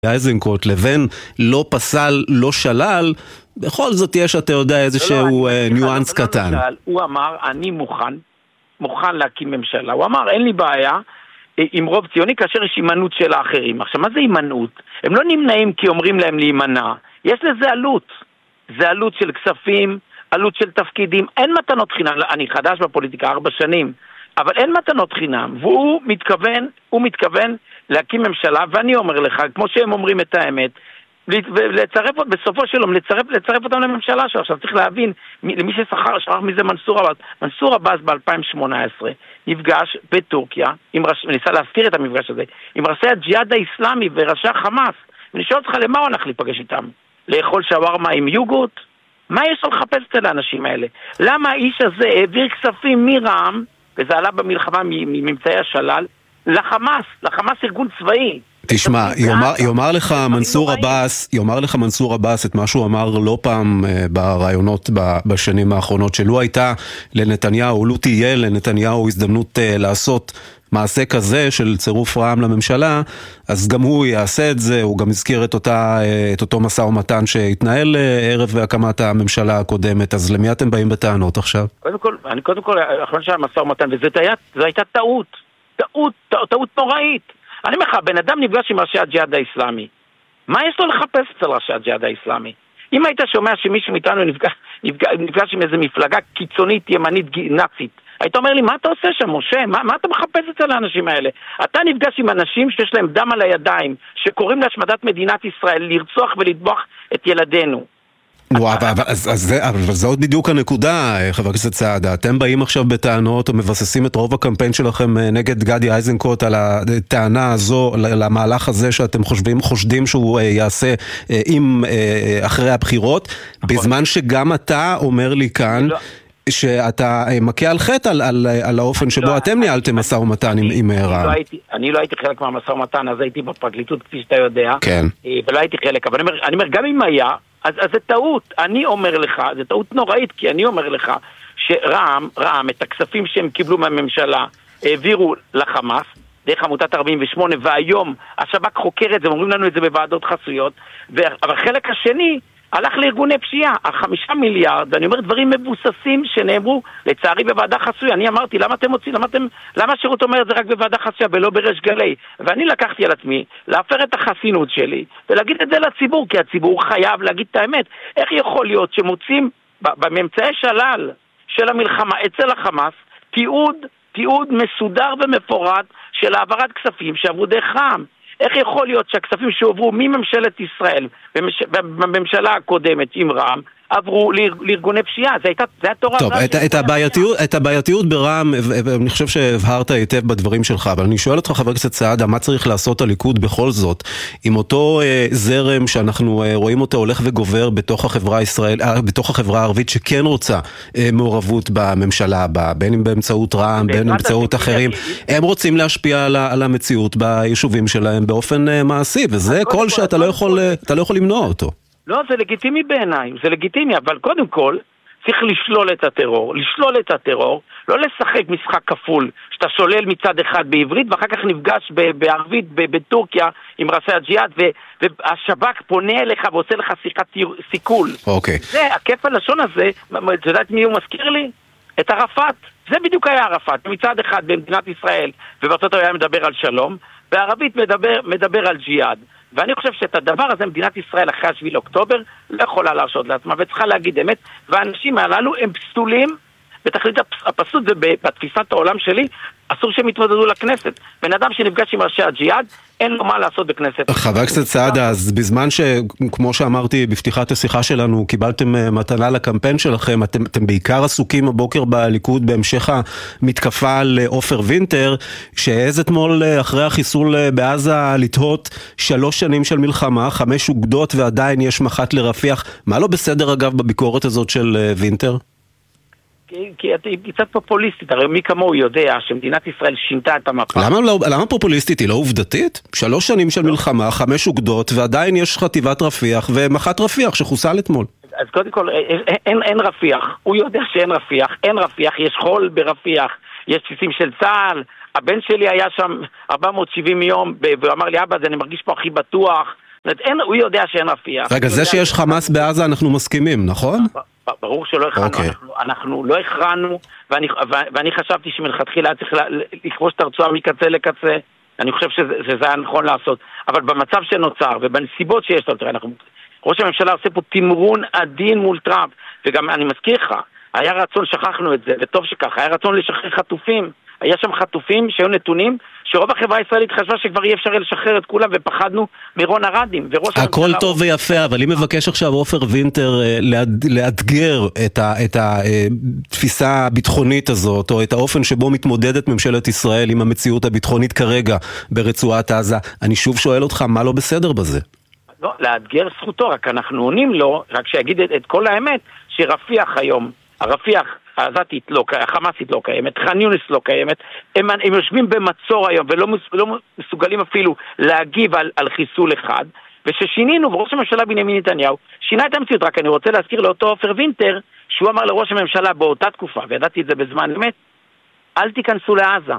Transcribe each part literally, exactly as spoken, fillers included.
איזנקוט לבין לא פסל, לא שלל, בכל זאת יש, אתה יודע, איזשהו ניואנס קטן. הוא אמר, אני מוכן, מוכן להקים ממשלה. הוא אמר, אין לי בעיה עם רוב ציוני כאשר יש הימנעות של האחרים. עכשיו, מה זה הימנעות? הם לא נמנעים כי אומרים להם להימנע. יש לזה עלות. זה עלות של כספים, עלות של תפקידים. אין מתנות חינם. אני חדש בפוליטיקה ארבע שנים, אבל אין מתנות חינם. והוא מתכוון, הוא מתכוון להקים ממשלה, ואני אומר לך, כמו שהם אומרים את האמת, לצרף עוד, בסופו של יום, לצרף, לצרף אותם לממשלה שלו. עכשיו צריך להבין, למי ששכר, שכח מי זה מנסור עבאס. מנסור עבאס ב-אלפיים שמונה עשרה נפגש בטורקיה, ראש, ניסה להזכיר את המפגש הזה, עם ראשי הג'יהאד האסלאמי וראשי החמאס. ואני שואל אותך, למה הוא הולך להיפגש איתם? לאכול שווארמה עם יוגורט? מה יש לו לחפש את האנשים האלה? למה האיש הזה העביר כספים מרע"מ, וזה עלה במלחמה מממצאי השלל, לחמאס, לחמאס ארגון צבאי? תשמע, יאמר, יאמר לך מנסור עבאס, יאמר לך מנסור עבאס את מה שהוא אמר לא פעם ברעיונות בשנים האחרונות, שלו הייתה לנתניהו, לו תהיה לנתניהו הזדמנות לעשות מעשה כזה של צירוף רע"מ לממשלה, אז גם הוא יעשה את זה. הוא גם הזכיר את אותה, את אותו משא ומתן שהתנהל ערב הקמת הממשלה הקודמת. אז למי אתם באים בטענות עכשיו? קודם כל, אני קודם כל, אחרון שהיה משא ומתן, וזאת הייתה טעות, טעות, טעות נוראית. אני אומר לך, בן אדם נפגש עם ראשי הג'יהאד האסלאמי. מה יש לו לחפש אצל ראשי הג'יהאד האסלאמי? אם היית שומע שמישהו מאיתנו נפגש, נפגש, נפגש עם איזו מפלגה קיצונית, ימנית, נאצית, היית אומר לי, מה אתה עושה שם, משה? מה, מה אתה מחפש אצל האנשים האלה? אתה נפגש עם אנשים שיש להם דם על הידיים, שקוראים להשמדת מדינת ישראל, לרצוח ולטבוח את ילדינו. אבל זו עוד בדיוק הנקודה, חבר הכנסת סעדה. אתם באים עכשיו בטענות או מבססים את רוב הקמפיין שלכם נגד גדי איזנקוט על הטענה הזו, על המהלך הזה שאתם חושבים, חושדים שהוא יעשה עם אחרי הבחירות, בזמן שגם אתה אומר לי כאן שאתה מכה על חטא על, על, על האופן שבו אתם ניהלתם משא ומתן עם רע"מ. אני לא הייתי חלק מהמשא ומתן, אז הייתי בפרקליטות כפי שאתה יודע, כן. ולא הייתי חלק, אבל אני אומר, גם אם היה, אז, אז זה טעות. אני אומר לך, זה טעות נוראית, כי אני אומר לך שרע"מ, רע"מ, את הכספים שהם קיבלו מהממשלה, העבירו לחמאס, דרך עמותת ארבעים ושמונה, והיום השב"כ חוקר את זה, אומרים לנו את זה בוועדות חסויות, אבל החלק השני הלך לארגוני פשיעה, החמישה מיליארד, ואני אומר דברים מבוססים שנאמרו, לצערי בוועדה חסויה. אני אמרתי, למה אתם מוצאים, למה אתם, למה השירות אומר את זה רק בוועדה חסויה ולא ברש גלי? ואני לקחתי על עצמי, להפר את החסינות שלי, ולהגיד את זה לציבור, כי הציבור חייב להגיד את האמת. איך יכול להיות שמוצאים בממצאי שלל של המלחמה אצל החמאס, תיעוד, תיעוד מסודר ומפורט של העברת כספים שעברו דרך רע"מ? איך יכול להיות שהכספים שעברו מממשלת ישראל בממשלה הקודמת עם רע"מ עברו לארגוני פשיעה? זה הייתה, זה התורה. טוב, את, את הבעייתיות, את הבעייתיות ברע"מ, אני חושב שהבהרת היטב בדברים שלך, אבל אני שואל אותך, חבר הכנסת סעדה, מה צריך לעשות הליכוד בכל זאת, עם אותו אה, זרם שאנחנו אה, רואים אותו הולך וגובר בתוך החברה הישראל, אה, בתוך החברה הערבית שכן רוצה אה, מעורבות בממשלה הבאה, בין אם באמצעות רע"מ, בין אם באמצעות אחרים, הם רוצים להשפיע על, על המציאות ביישובים שלהם באופן אה, מעשי, וזה כל שאתה לא יכול, אתה לא יכול למנוע אותו. לא, זה לגיטימי בעיניי, זה לגיטימי, אבל קודם כל צריך לשלול את הטרור, לשלול את הטרור, לא לשחק משחק כפול, שאתה שולל מצד אחד בעברית, ואחר כך נפגש בערבית בטורקיה עם ראשי הג'יהאד, והשב"כ פונה אליך ועושה לך שיחת סיכול. אוקיי. זה, הכיף הלשון הזה, אתה יודעת מי הוא מזכיר לי? את ערפאת. זה בדיוק היה ערפאת. מצד אחד במדינת ישראל, ובארצות הברית מדבר על שלום, בערבית מדבר, מדבר על ג'יהאד. ואני חושב שאת הדבר הזה מדינת ישראל אחרי השביעי לאוקטובר לא יכולה להרשות לעצמה וצריכה להגיד אמת, והאנשים הללו הם פסולים בתכלית הפסות, ובתפיסת העולם שלי אסור שהם יתמודדו לכנסת. בן אדם שנפגש עם ראשי הג'יהאד אין לו מה לעשות בכנסת. חבר הכנסת סעדה, אז בזמן שכמו שאמרתי בפתיחת השיחה שלנו קיבלתם מתנה לקמפיין שלכם, אתם, אתם בעיקר עסוקים הבוקר בליכוד בהמשך המתקפה על עופר וינטר, שהעז אתמול אחרי החיסול בעזה לתהות שלוש שנים של מלחמה, חמש אוגדות ועדיין יש מח"ט לרפיח. מה לא בסדר אגב בביקורת הזאת של וינטר? כי היא קצת פופוליסטית, הרי מי כמוהו יודע שמדינת ישראל שינתה את המפה. למה, לא, למה פופוליסטית? היא לא עובדתית? שלוש שנים של מלחמה, חמש אוגדות, ועדיין יש חטיבת רפיח ומח"ט רפיח שחוסל אתמול. אז קודם כל, אין, אין רפיח. הוא יודע שאין רפיח. אין רפיח, יש חול ברפיח. יש בסיסים של צה"ל. הבן שלי היה שם ארבע מאות שבעים יום, והוא אמר לי, אבא, אני מרגיש פה הכי בטוח. אין, הוא יודע שאין רפיח. רגע, זה שיש חמאס בעזה אנחנו מסכימים, נכון? ברור שלא הכרענו, okay. אנחנו, אנחנו לא הכרענו, ואני, ואני חשבתי שמלכתחילה צריך לכבוש את הרצועה מקצה לקצה, אני חושב שזה, שזה היה נכון לעשות, אבל במצב שנוצר ובנסיבות שיש לו, תראה, אנחנו, ראש הממשלה עושה פה תמרון עדין מול טראמפ, וגם אני מזכיר לך, היה רצון, שכחנו את זה, וטוב שכך, היה רצון לשחרר חטופים, היה שם חטופים שהיו נתונים, שרוב החברה הישראלית חשבה שכבר אי אפשר לשחרר את כולם, ופחדנו מרון הרדים. הכל טוב ויפה, אבל אם מבקש עכשיו עופר וינטר לאתגר את התפיסה הביטחונית הזאת, או את האופן שבו מתמודדת ממשלת ישראל עם המציאות הביטחונית כרגע ברצועת עזה, אני שוב שואל אותך, מה לא בסדר בזה? לא, לאתגר זכותו, רק אנחנו עונים לו, רק שיגיד את כל האמת, שרפיח היום, הרפיח העזתית לא, החמאסית לא קיימת, ח'אן יונס לא קיימת, הם, הם יושבים במצור היום ולא לא מסוגלים אפילו להגיב על, על חיסול אחד, וששינינו, וראש הממשלה בנימין נתניהו שינה את המציאות. רק אני רוצה להזכיר לאותו עופר וינטר, שהוא אמר לראש הממשלה באותה תקופה, וידעתי את זה בזמן אמת, אל תיכנסו לעזה,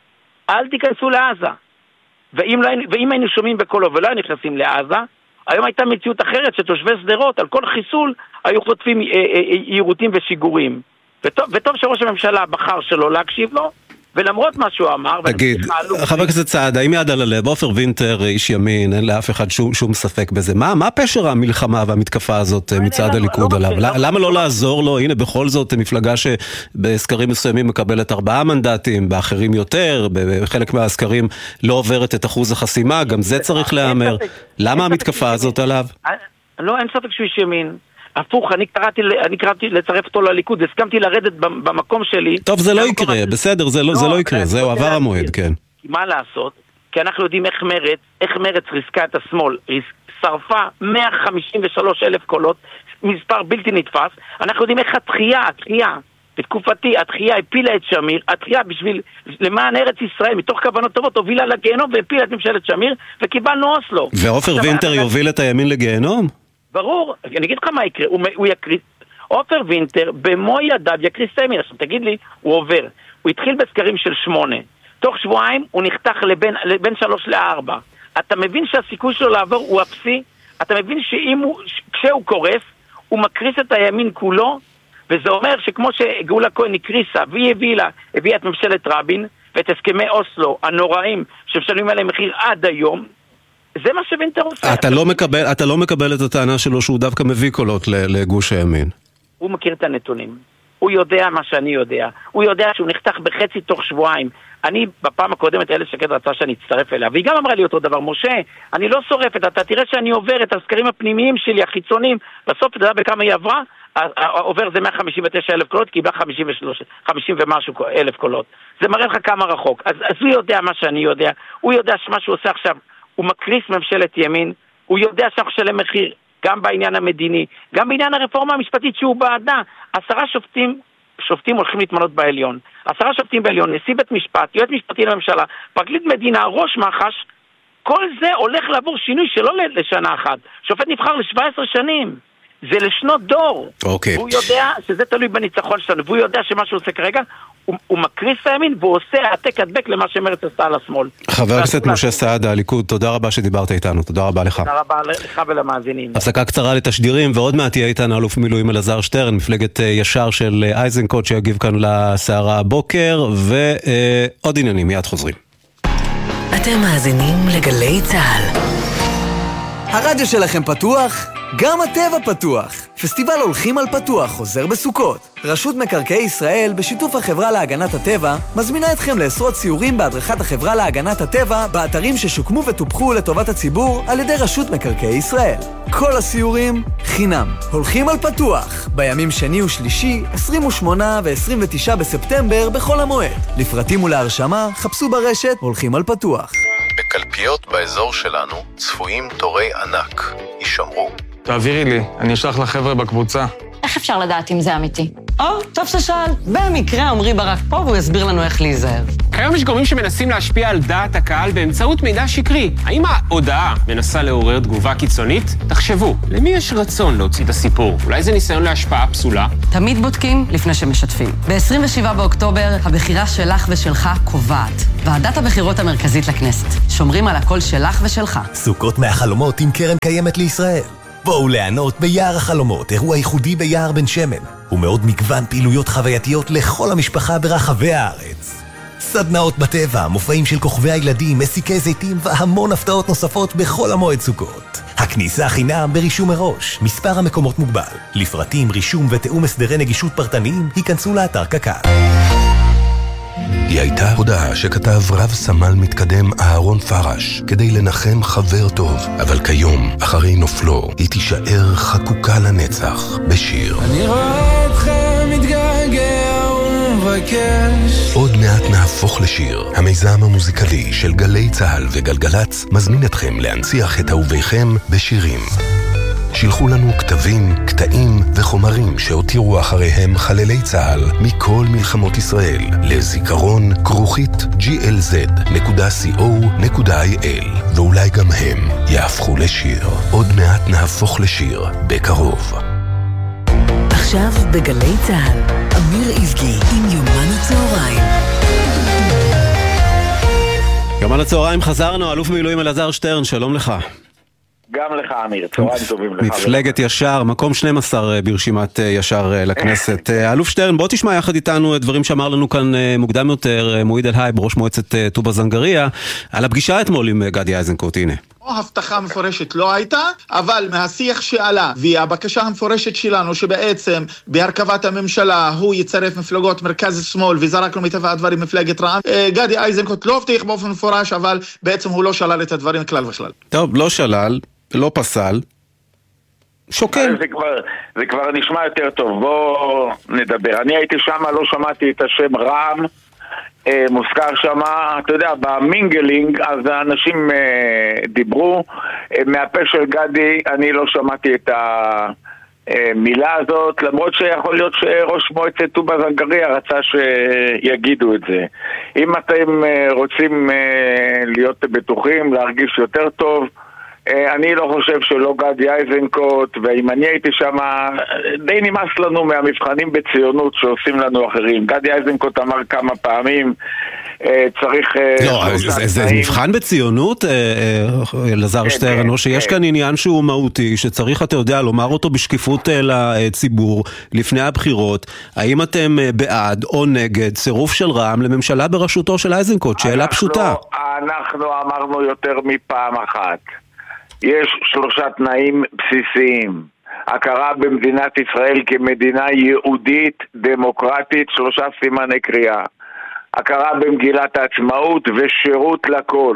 אל תיכנסו לעזה. ואם, לא, ואם היינו שומעים בקולו ולא היינו נכנסים לעזה, היום הייתה מציאות אחרת שתושבי סדרות על כל חיסול היו חוטפים יירוטים ושיגורים. וטוב, וטוב שראש הממשלה בחר שלא להקשיב לו, ולמרות מה שהוא אמר... תגיד, חבר הכנסת סעדה, עם יד על הלב, עופר וינטר איש ימין, אין לאף אחד שום, שום ספק בזה. מה, מה פשר המלחמה והמתקפה הזאת מצד הליכוד עליו? למה לא לעזור לו? הנה, בכל זאת, מפלגה שבסקרים מסוימים מקבלת ארבעה מנדטים, באחרים יותר, בחלק מהסקרים לא עוברת את אחוז החסימה, גם זה צריך להיאמר. למה המתקפה הזאת עליו? לא, אין ספק שהוא איש ימין. הפוך, אני קראתי, אני קראתי לצרף אותו לליכוד, הסכמתי לרדת במקום שלי. טוב, זה לא יקרה, בסדר, זה לא, זה לא יקרה, זהו, עבר המועד, כן. מה לעשות? כי אנחנו יודעים איך מרץ, איך מרץ ריסקה את השמאל, שרפה מאה חמישים ושלושה אלף קולות, מספר בלתי נתפס, אנחנו יודעים איך התחייה, התחייה, בתקופתי, התחייה הפילה את שמיר, התחייה בשביל, למען ארץ ישראל, מתוך כוונות טובות, הובילה לגיהנום והפילה את ממשלת שמיר, וקיבלנו אוסלו. ועופר וינטר יוביל את הימין לגיהנום? ברור, אני אגיד לך מה יקרה, הוא, הוא יקריס, עופר וינטר במו ידיו יקריס את הימין. עכשיו תגיד לי, הוא עובר, הוא התחיל בסקרים של שמונה, תוך שבועיים הוא נחתך לבין, לבין שלוש לארבע, אתה מבין שהסיכוי שלו לעבור הוא אפסי, אתה מבין שאם הוא, כשהוא קורס, הוא מקריס את הימין כולו, וזה אומר שכמו שגאולה כהן הקריסה, והיא הביאה, הביאה את ממשלת רבין, ואת הסכמי אוסלו הנוראים, שמשלמים עליהם מחיר עד היום, זה מה שווינטר עושה. אתה לא מקבל, אתה לא מקבל את הטענה שלו שהוא דווקא מביא קולות לגוש הימין. הוא מכיר את הנתונים. הוא יודע מה שאני יודע. הוא יודע שהוא נחתך בחצי תוך שבועיים. אני בפעם הקודמת אלה שקד רצה שאני אצטרף אליה, והיא גם אמרה לי אותו דבר, משה, אני לא שורפת, אתה תראה שאני עובר את הסקרים הפנימיים שלי, החיצוניים, בסוף אתה יודע בכמה היא עברה, עובר זה מאה חמישים ותשעה אלף קולות, קיבלה חמישים ושלוש, חמישים ומשהו אלף קולות. זה מראה לך כמה רחוק. אז, אז הוא יודע מה שאני יודע. הוא יודע שמה שהוא עושה עכשיו, הוא מקריס ממשלת ימין, הוא יודע שאנחנו שלם מחיר, גם בעניין המדיני, גם בעניין הרפורמה המשפטית שהוא בעדה. עשרה שופטים, שופטים הולכים להתמנות בעליון. עשרה שופטים בעליון, נשיא בית משפט, יועץ משפטי לממשלה, פרקליט מדינה, ראש מח"ש, כל זה הולך לעבור שינוי שלא לשנה אחת. שופט נבחר ל-שבע עשרה שנים. זה לשנות דור. אוקיי. הוא יודע שזה תלוי בניצחון שלנו, והוא יודע שמה שהוא עושה כרגע, הוא, הוא מקריס הימין, והוא עושה העתק הדבק למה שמרץ עשתה על השמאל. חבר הכנסת משה סעדה, הליכוד, תודה רבה שדיברת איתנו, תודה רבה לך. תודה רבה לך ולמאזינים. הפסקה קצרה לתשדירים, ועוד מעט יהיה איתנו אלוף מילואים אלעזר שטרן, מפלגת ישר של אייזנקוט, שיגיב כאן לסערה הבוקר, ועוד עניינים, מיד חוזרים. אתם מאזינים לגלי צהל. הרדיו שלכם פתוח? גם הטבע פתוח. פסטיבל הולכים על פתוח חוזר בסוכות. רשות מקרקעי ישראל בשיתוף החברה להגנת הטבע מזמינה אתכם לעשרות סיורים בהדרכת החברה להגנת הטבע באתרים ששוקמו וטופחו לטובת הציבור על ידי רשות מקרקעי ישראל. כל הסיורים חינם. הולכים על פתוח בימים שני ושלישי, עשרים ושמונה ו-עשרים ותשעה בספטמבר בכל המועד. לפרטים ולהרשמה חפשו ברשת הולכים על פתוח. בקלפיות באזור שלנו צפויים תורי ענק. יישמרו. תעבירי לי, אני אשלח לחבר'ה בקבוצה. איך אפשר לדעת אם זה אמיתי? או, טוב ששאל. במקרה עמרי ברק פה והוא יסביר לנו איך להיזהר. כיום יש גורמים שמנסים להשפיע על דעת הקהל באמצעות מידע שקרי. האם ההודעה מנסה לעורר תגובה קיצונית? תחשבו, למי יש רצון להוציא את הסיפור? אולי זה ניסיון להשפעה פסולה? תמיד בודקים לפני שמשתפים. ב-עשרים ושבעה באוקטובר, הבחירה שלך ושלך קובעת. ועדת הבחירות המרכזית לכנסת. שומרים על הקול שלך ושלך. סוכות מהחלומות עם קרן קיימת לישראל. בואו ליהנות ביער החלומות, אירוע ייחודי ביער בן שמן. ומאוד מגוון פעילויות חווייתיות לכל המשפחה ברחבי הארץ. סדנאות בטבע, מופעים של כוכבי הילדים, מסיקי זיתים והמון הפתעות נוספות בכל המועד סוכות. הכניסה חינם ברישום מראש, מספר המקומות מוגבל. לפרטים, רישום ותאום הסדרי נגישות פרטניים, היכנסו לאתר קק"ל. היא הייתה הודעה שכתב רב סמל מתקדם אהרון פרש כדי לנחם חבר טוב, אבל כיום, אחרי נופלו, היא תישאר חקוקה לנצח בשיר. אני רואה אתכם מתגעגע ומבקש. עוד מעט נהפוך לשיר. המיזם המוזיקלי של גלי צהל וגלגלץ מזמין אתכם להנציח את אהוביכם בשירים. שילחו לנו כתבים, קטעים וחומרים שהותירו אחריהם חללי צה"ל מכל מלחמות ישראל לזיכרון כרוכית ג'י אל זד נקודה סי או נקודה איי אל, ואולי גם הם יהפכו לשיר. עוד מעט נהפוך לשיר בקרוב. עכשיו בגלי צה"ל, אמיר איבגי עם יומן הצהריים. יומן הצהריים חזרנו, אלוף מילואים אלעזר שטרן, שלום לך. גם לך אמיר, צהריים טובים לך. מפלגת ישר, מקום שנים עשר ברשימת ישר לכנסת. אלוף שטרן, בוא תשמע יחד איתנו דברים שאמר לנו כאן מוקדם יותר מועיד אל-הייב, ראש מועצת טובא זנגריה, על הפגישה אתמול עם גדי איזנקוט. הנה. הבטחה מפורשת לא הייתה, אבל מהשיח שעלה והבקשה המפורשת שלנו שבעצם בהרכבת הממשלה הוא יצרף מפלגות מרכז שמאל וזרקנו מטבע הדברים מפלגת רע"מ, גדי איזנקוט לא הבטיח באופן מפורש, אבל בעצם הוא לא שלל את הדברים כלל וכלל. טוב, לא שלל, לא פסל, שוקל. זה כבר, זה כבר נשמע יותר טוב, בוא נדבר. אני הייתי שם, לא שמעתי את השם רע"מ מוזכר שם, אתה יודע, במינגלינג, אז האנשים אה, דיברו, אה, מהפה של גדי אני לא שמעתי את המילה הזאת, למרות שיכול להיות שראש מועצת טובא זנגריה רצה שיגידו את זה. אם אתם אה, רוצים אה, להיות בטוחים, להרגיש יותר טוב, אני לא חושב שלא גדי איזנקוט, ואם אני הייתי שם, די נמאס לנו מהמבחנים בציונות שעושים לנו אחרים. גדי איזנקוט אמר כמה פעמים, צריך... לא, זה מבחן בציונות, אלעזר שטרן, או שיש כאן עניין שהוא מהותי, שצריך, אתה יודע, לומר אותו בשקיפות לציבור לפני הבחירות. האם אתם בעד או נגד צירוף של רע"מ לממשלה בראשותו של איזנקוט? שאלה פשוטה. אנחנו אמרנו יותר מפעם אחת. יש שלושה תנאים בסיסיים. הכרה במדינת ישראל כמדינה יהודית, דמוקרטית, שלושה סימני קריאה. הכרה במגילת העצמאות ושירות לכל.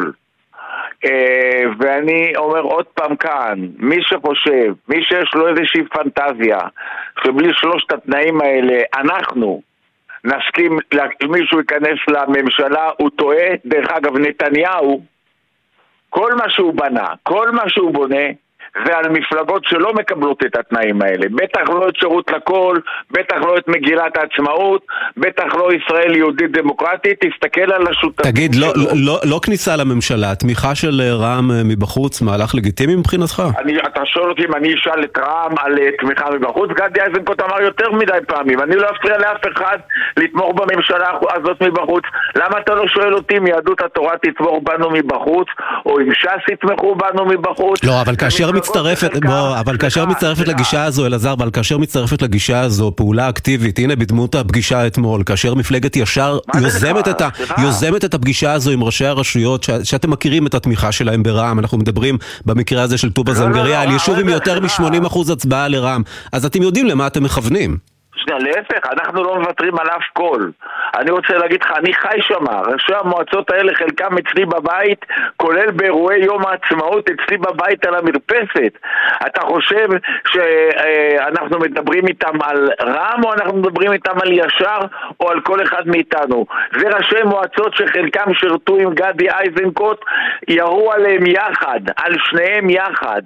ואני אומר עוד פעם כאן, מי שחושב, מי שיש לו איזושהי פנטזיה, שבלי שלושת התנאים האלה, אנחנו נסכים, מישהו ייכנס לממשלה, הוא טועה. דרך אגב, נתניהו, כל מה שהוא בנה, כל מה שהוא בונה, זה על מפלגות שלא מקבלות את התנאים האלה. בטח לא את שירות לכל, בטח לא את מגילת העצמאות, בטח לא ישראל יהודית דמוקרטית. תסתכל על השותפים. תגיד, לא, לא, לא, לא כניסה לממשלה, תמיכה של רע"מ מבחוץ, מהלך לגיטימי מבחינתך? אני, אתה שואל אותי אם אני אשאל את רע"מ על תמיכה מבחוץ? גדי איזנקוט אמר יותר מדי פעמים, אני לא אפריע לאף אחד לתמוך בממשלה הזאת מבחוץ. למה אתה לא שואל אותי אם יהדות התורה תתמוך בנו מבחוץ, או אם ש"ס יתמכו בנו מבחוץ? לא, אבל כאשר מצטרפת, בוא, אבל כאשר מצטרפת לגישה הזו, אלעזר, אבל כאשר מצטרפת לגישה הזו, פעולה אקטיבית, הנה בדמות הפגישה אתמול, כאשר מפלגת ישר יוזמת את, ה, יוזמת את הפגישה הזו עם ראשי הרשויות, ש, שאתם מכירים את התמיכה שלהם ברע"מ, אנחנו מדברים במקרה הזה של טובא זנגריה, על יישוב עם יותר מ-שמונים אחוז הצבעה לרע"מ, אז אתם יודעים למה אתם מכוונים. שנייה, להפך, אנחנו לא מוותרים על אף קול. אני רוצה להגיד לך, אני חי שמה, ראשי המועצות האלה חלקם אצלי בבית, כולל באירועי יום העצמאות אצלי בבית על המרפסת. אתה חושב שאנחנו מדברים איתם על רע"מ, או אנחנו מדברים איתם על ישר, או על כל אחד מאיתנו? זה ראשי מועצות שחלקם שירתו עם גדי איזנקוט, ירו עליהם יחד, על שניהם יחד.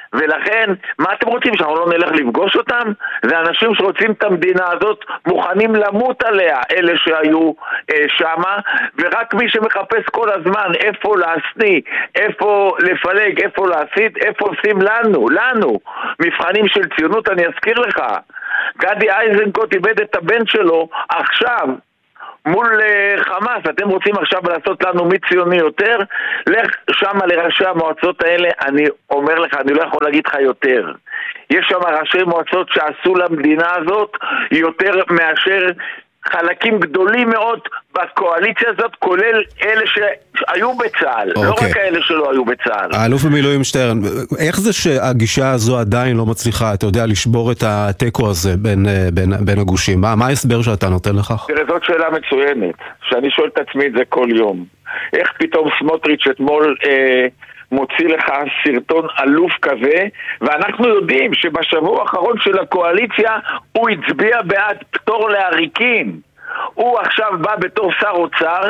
ולכן, מה אתם רוצים? שאנחנו לא נלך לפגוש אותם? זה אנשים שרוצים את המדינה הזאת, מוכנים למות עליה, אלה שהיו אה, שמה, ורק מי שמחפש כל הזמן איפה להסני, איפה לפלג, איפה להסית, איפה עושים לנו, לנו, מבחנים של ציונות. אני אזכיר לך, גדי איזנקוט איבד את הבן שלו עכשיו, מול uh, חמאס. אתם רוצים עכשיו לעשות לנו מי ציוני יותר? לך שמה לראשי המועצות האלה, אני אומר לך, אני לא יכול להגיד לך יותר. יש שם ראשי מועצות שעשו למדינה הזאת יותר מאשר חלקים גדולים מאוד בקואליציה הזאת, כולל אלה שהיו בצה"ל, okay. לא רק אלה שלא היו בצה"ל. האלוף במילואים שטרן, איך זה שהגישה הזו עדיין לא מצליחה, אתה יודע, לשבור את הטקו הזה בין, בין, בין הגושים? מה, מה ההסבר שאתה נותן לכך? תראה, זאת שאלה מצוינת, שאני שואל את עצמי את זה כל יום. איך פתאום סמוטריץ' אתמול אה, מוציא לך סרטון אלוף כזה, ואנחנו יודעים שבשבוע האחרון של הקואליציה הוא הצביע בעד פטור לעריקים. הוא עכשיו בא בתור שר אוצר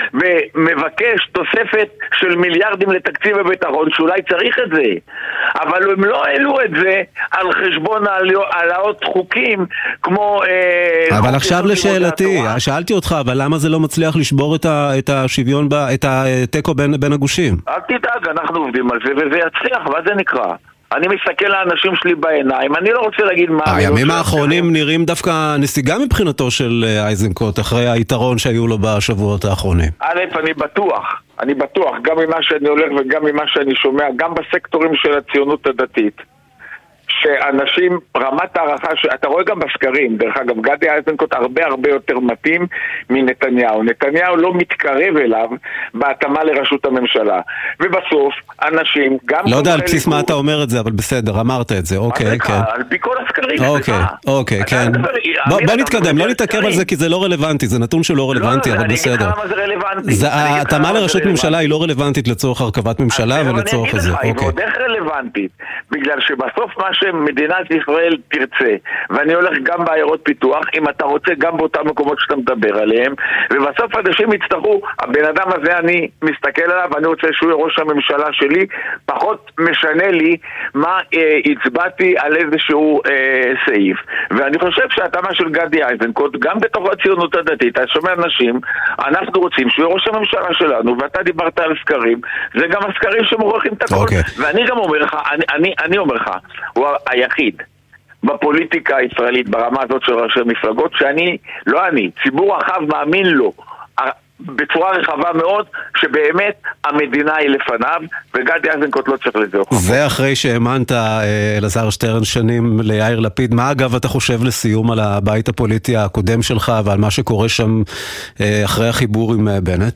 ומבקש תוספת של מיליארדים לתקציב הביטחון, שאולי צריך את זה, אבל הם לא העלו את זה על חשבון העלאות חוקים כמו... אבל עכשיו לשאלתי, שאלתי אותך, אבל למה זה לא מצליח לשבור את השוויון, את הטקו בין הגושים? אל תדאג, אנחנו עובדים על זה וזה יצליח, מה זה נקרא? אני מסתכל לאנשים שלי בעיניים, אני לא רוצה להגיד מה... הימים האחרונים נראים דווקא נסיגה מבחינתו של איזנקוט, אחרי היתרון שהיו לו בשבועות האחרונים. א', אני בטוח, אני בטוח, גם ממה שאני הולך וגם ממה שאני שומע, גם בסקטורים של הציונות הדתית, שאנשים, רמת הערכה, אתה רואה גם בסקרים, דרך אגב, גדי איזנקוט הרבה הרבה יותר מתאים מנתניהו. נתניהו לא מתקרב אליו בהתאמה לראשות הממשלה. ובסוף, אנשים, גם... לא יודע על בסיס מה אתה אומר את זה, אבל בסדר, אמרת את זה, אוקיי, כן. על פי כל הסקרים, אוקיי, אוקיי, כן. בוא נתקדם, לא נתעכב על זה, כי זה לא רלוונטי, זה נתון שלא רלוונטי, אבל בסדר. אני אגיד לך למה זה רלוונטי. ההתאמה לראשות ממשלה היא לא רלוונטית לצורך הרכבת ממשלה ולצורך הזה, אוקיי. בגלל שבסוף מה שמדינת ישראל תרצה, ואני הולך גם בעיירות פיתוח, אם אתה רוצה גם באותם מקומות שאתה מדבר עליהם, ובסוף אנשים יצטרכו, הבן אדם הזה אני מסתכל עליו, ואני רוצה שהוא יהיה ראש הממשלה שלי, פחות משנה לי מה אה, הצבעתי על איזשהו אה, סעיף. ואני חושב שהתאמה של גדי איזנקוט, גם בתוך הציונות הדתית, אתה שומע אנשים, אנחנו רוצים שהוא יהיה ראש הממשלה שלנו, ואתה דיברת על סקרים, זה גם הסקרים שמוכרחים את הכל, okay. ואני גם אומר לך, אני, אני, אני אומר לך, הוא היחיד בפוליטיקה הישראלית ברמה הזאת של ראשי מפלגות שאני, לא אני, ציבור רחב מאמין לו בצורה רחבה מאוד שבאמת המדינה היא לפניו, וגדי איזנקוט לא צריך לזה. זה אחרי שהאמנת, אלעזר שטרן, שנים ליאיר לפיד. מה אגב אתה חושב לסיום על הבית הפוליטי הקודם שלך ועל מה שקורה שם אחרי החיבור עם בנט?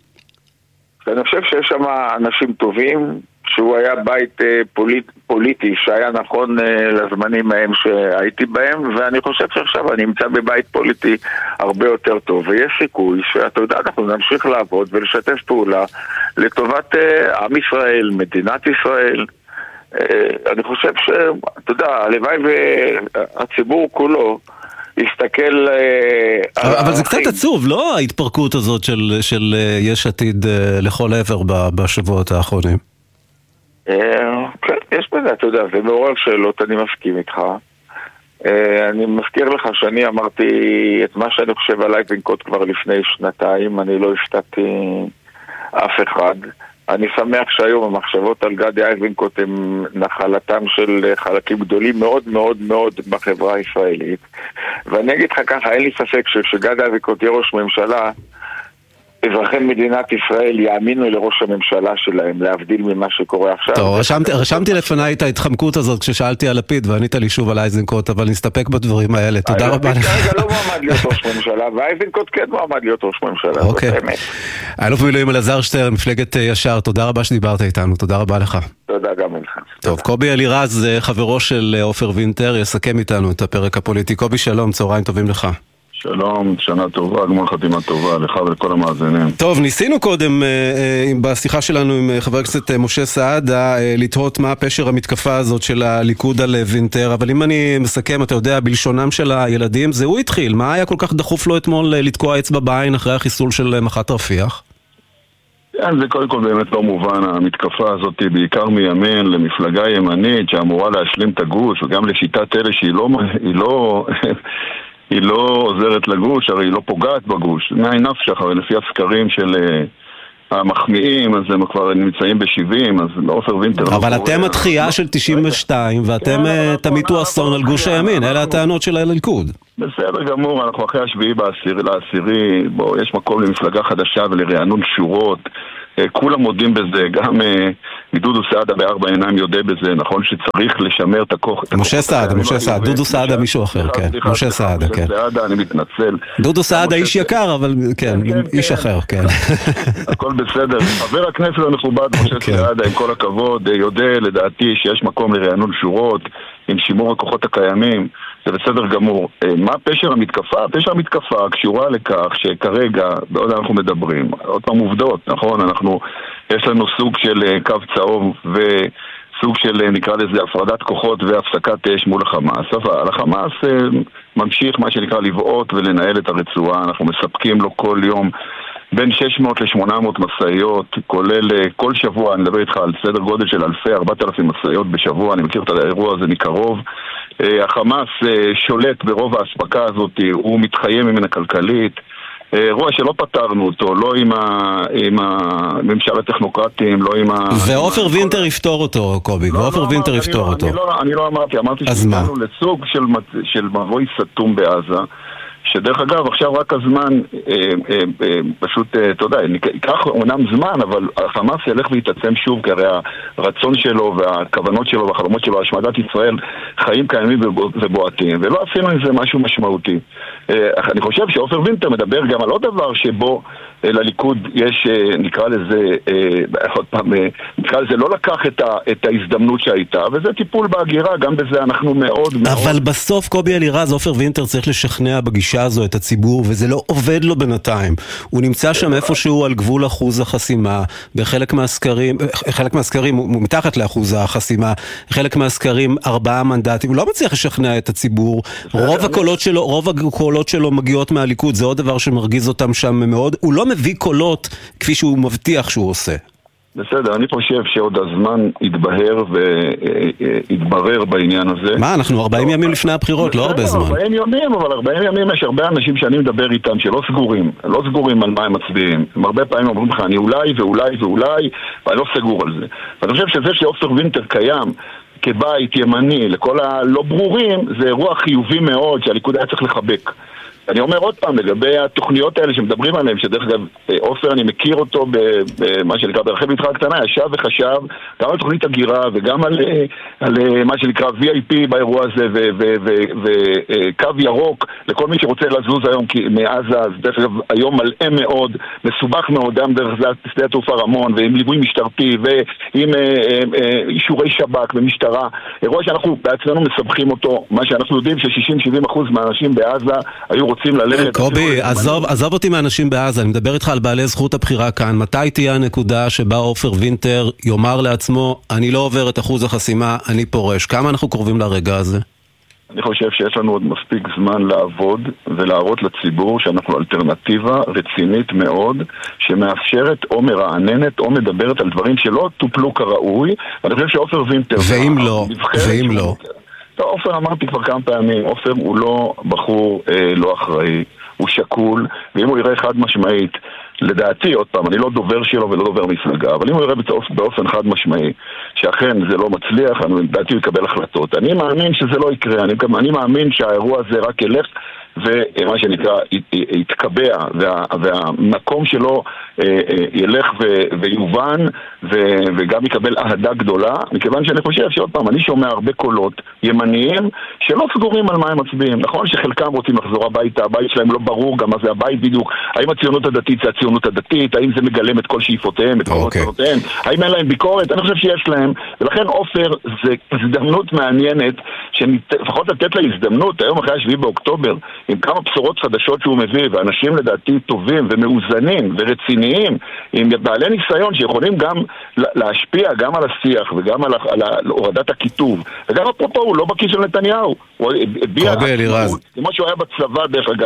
אני חושב שיש שם אנשים טובים, שהוא היה בית פוליט, פוליטי שהיה נכון לזמנים מהם שהייתי בהם, ואני חושב שעכשיו אני אמצא בבית פוליטי הרבה יותר טוב, ויש סיכוי שאתה יודע, אנחנו נמשיך לעבוד ולשתף פעולה לטובת עם ישראל, מדינת ישראל. אני חושב שאתה יודע, הלוואי והציבור כולו יסתכל... אבל זה קצת עצוב, לא ההתפרקות הזאת של, של יש עתיד לכל עבר בשבועות האחרונים? כן, יש בזה, אתה יודע, זה מעורר שאלות, אני מסכים איתך. אני מזכיר לך שאני אמרתי את מה שאני חושב על איזנקוט כבר לפני שנתיים, אני לא הפתעתי אף אחד. אני שמח שהיום המחשבות על גדי איזנקוט הם נחלתם של חלקים גדולים מאוד מאוד מאוד בחברה הישראלית. ואני אגיד לך ככה, אין לי ספק שגדי איזנקוט יהיה ראש ממשלה, אזרחי מדינת ישראל יאמינו לראש הממשלה שלהם, להבדיל ממה שקורה עכשיו. טוב, רשמתי, רשמתי לפניי את ההתחמקות הזאת כששאלתי על לפיד, וענית לי שוב על איזנקוט, אבל נסתפק בדברים האלה. תודה רבה לך. לפיד כרגע לא מועמד להיות ראש ממשלה, ואיזנקוט כן מועמד להיות ראש ממשלה. אוקיי. האלוף במילואים אלעזר שטרן, מפלגת ישר, תודה רבה שדיברת איתנו, תודה רבה לך. תודה גם לך. טוב, קובי אלירז, חברו של עופר וינטר, יסכם איתנו את הפרק הפוליטי. קובי, שלום, צהריים טובים לך. שלום, שנה טובה, גמר חתימה טובה, לך ולכל המאזינים. טוב, ניסינו קודם, בשיחה שלנו עם חבר הכנסת משה סעדה, לתהות מה הפשר המתקפה הזאת של הליכוד על וינטר, אבל אם אני מסכם, אתה יודע, בלשונם של הילדים, זה הוא התחיל. מה היה כל כך דחוף לו אתמול לתקוע אצבע בעין אחרי החיסול של מח"ט רפיח? כן, זה קודם כל באמת לא מובן, המתקפה הזאת היא בעיקר מימין למפלגה ימנית שאמורה להשלים את הגוש, וגם לשיטת אלה שהיא לא, היא לא, היא לא עוזרת לגוש, הרי היא לא פוגעת בגוש. מעין נפשך, הרי לפי הסקרים של המחמיאים, אז הם כבר נמצאים ב-שבעים, אז עופר וינטר... אבל אתם התחייה של תשעים ושתיים, ואתם תמיטו אסון על גוש הימין, אלה הטענות של הליכוד. בסדר גמור, אנחנו אחרי השביעי לעשירי, בו יש מקום למפלגה חדשה ולרענון שורות, כולם מודים בזה, גם מדודו סעדה בארבע עיניים יודע בזה, נכון שצריך לשמר את הכוח... משה סעדה, משה סעדה, דודו סעדה מישהו אחר, כן, משה סעדה, כן. משה סעדה, אני מתנצל. דודו סעדה איש יקר, אבל כן, איש אחר, כן. הכל בסדר. חבר הכנסת המכובד, משה סעדה, עם כל הכבוד, יודע לדעתי שיש מקום לרענון שורות, עם שימור הכוחות הקיימים, זה בסדר גמור. מה פשר המתקפה? פשר המתקפה קשורה לכך שכרגע, בעוד אנחנו מדברים, עוד פעם עובדות, נכון? אנחנו, יש לנו סוג של קו צהוב וסוג של, נקרא לזה, הפרדת כוחות והפסקת אש מול החמאס. אבל החמאס ממשיך מה שנקרא לבעוט ולנהל את הרצועה, אנחנו מספקים לו כל יום בין שש מאות ל-שמונה מאות מסעיות, כולל כל שבוע, אני מדבר איתך על סדר גודל של אלפי, ארבעת אלפים מסעיות בשבוע, אני מכיר את האירוע הזה מקרוב. החמאס שולט ברוב ההספקה הזאת, הוא מתחיים ממנה כלכלית, אירוע שלא פתרנו אותו, לא עם, ה, עם הממשל הטכנוקרטים, לא עם ה... ועופר וינטר יפתור אותו, קובי, לא, ועופר לא, וינטר אני יפתור לא, אותו. אני לא, אני לא אמרתי, אמרתי שגענו לסוג של, של מבוי סתום בעזה, שדרך אגב, עכשיו רק הזמן, אה, אה, אה, פשוט, אה, אתה יודע, ייקח אומנם זמן, אבל החמאס ילך ויתעצם שוב, כי הרי הרצון שלו והכוונות שלו והחלומות שלו, השמדת ישראל, חיים קיימים ובועטים, ולא עשינו עם זה משהו משמעותי. אה, אני חושב שאופר וינטר מדבר גם על עוד דבר שבו אה, לליכוד יש, אה, נקרא לזה, אה, עוד פעם, אה, נקרא לזה, לא לקח את, ה, את ההזדמנות שהייתה, וזה טיפול בהגירה, גם בזה אנחנו מאוד מאוד... אבל בסוף, קובי אלירז, אופר וינטר צריך לשכנע בגישה הזו את הציבור, וזה לא עובד לו בינתיים. הוא נמצא שם איפשהו על גבול אחוז החסימה, בחלק מהסקרים, חלק מהסקרים הוא מתחת לאחוז החסימה, חלק מהסקרים ארבעה מנדטים, הוא לא מצליח לשכנע את הציבור, רוב הקולות שלו, רוב הקולות שלו מגיעות מהליכוד, זה עוד דבר שמרגיז אותם שם מאוד, הוא לא מביא קולות כפי שהוא מבטיח שהוא עושה. בסדר, אני חושב שעוד הזמן יתבהר ויתברר בעניין הזה. מה, אנחנו ארבעים ימים לפני הבחירות, לא הרבה זמן. ארבעים ימים, אבל ארבעים ימים יש הרבה אנשים שאני מדבר איתם שלא סגורים, לא סגורים על מה הם מצביעים. הם הרבה פעמים אומרים לך, אני אולי ואולי ואולי, ואני לא סגור על זה. ואני חושב שזה שאופר וינטר קיים כבית ימני לכל הלא ברורים, זה אירוע חיובי מאוד שהליכוד היה צריך לחבק. אני אומר עוד פעם, לגבי התוכניות האלה שמדברים עליהן, שדרך אגב, אופר, אני מכיר אותו במה שנקרא ברחל בתך הקטנה, ישב וחשב גם על תוכנית הגירה וגם על, על מה שנקרא וי איי פי באירוע הזה וקו ירוק לכל מי שרוצה לזוז היום מעזה, אז דרך אגב, היום מלא מאוד, מסובך מאוד, גם דרך שדה התעופה רמון, ועם ליווי משטרתי ועם אישורי שב"כ ומשטרה, אירוע שאנחנו בעצמנו מסבכים אותו, מה שאנחנו יודעים ש-שישים עד שבעים אחוז מהאנשים בעזה היו רוצים ללכת... קובי, עזוב, עזוב אותי מהאנשים בעזה, אני מדבר איתך על בעלי זכות הבחירה כאן. מתי תהיה הנקודה שבה אופר וינטר יאמר לעצמו, אני לא עובר את אחוז החסימה, אני פורש? כמה אנחנו קרובים לרגע הזה? אני חושב שיש לנו עוד מספיק זמן לעבוד ולהראות לציבור שאנחנו אלטרנטיבה רצינית מאוד, שמאפשרת או מרעננת או מדברת על דברים שלא טופלו כראוי, ואני חושב שאופר וינטר... ואם לא, ואם לא... אופר אמרתי כבר כמה פעמים, אופר הוא לא בחור אה, לא אחראי, הוא שקול, ואם הוא יראה חד משמעית, לדעתי, עוד פעם, אני לא דובר שלו ולא דובר מפלגה, אבל אם הוא יראה באופן חד משמעי, שאכן זה לא מצליח, אני לדעתי הוא יקבל החלטות. אני מאמין שזה לא יקרה, אני, אני מאמין שהאירוע הזה רק ילך, ומה שנקרא, יתקבע, וה, והמקום שלו אה, אה, ילך ו, ויובן, ו, וגם יקבל אהדה גדולה, מכיוון שאני חושב שעוד פעם, אני שומע הרבה קולות ימניים, שלא סגורים על מה הם מצביעים. נכון שחלקם רוצים לחזור הביתה, הבית שלהם לא ברור גם מה זה הבית בדיוק, האם הציונות הדתית זה הציונות הדתית, האם זה מגלם את כל שאיפותיהם, את כל רצונותיהם, האם אין להם ביקורת, אני חושב שיש להם, ולכן אופר זה הזדמנות מעניינת, שלפחות לתת לה הזדמנות, היום אחרי השביעי באוקטובר, עם כמה בשורות חדשות שהוא מביא, ואנשים לדעתי טובים ומאוזנים ורציניים, עם בעלי ניסיון שיכולים גם להשפיע גם על השיח וגם על, על, על הורדת הכיתוב, וגם אפרופו הוא לא בכיס של נתניהו, הוא הביע כמו שהוא היה בצבא דרך אגב,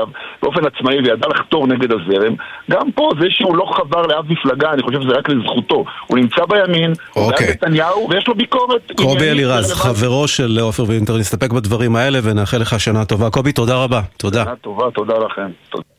באופן עצמאי וידע לחתור נגד הזרם, גם פה זה שהוא לא חבר לאף מפלגה, אני חושב שזה רק לזכותו. הוא נמצא בימין, הוא בעד נתניהו, ויש לו ביקורת. קובי אלירז, חברו של עופר וינטר, נסתפק בדברים האלה ונאחל לך שנה טובה. קובי, תודה רבה. תודה. שנה טובה, תודה לכם. תודה.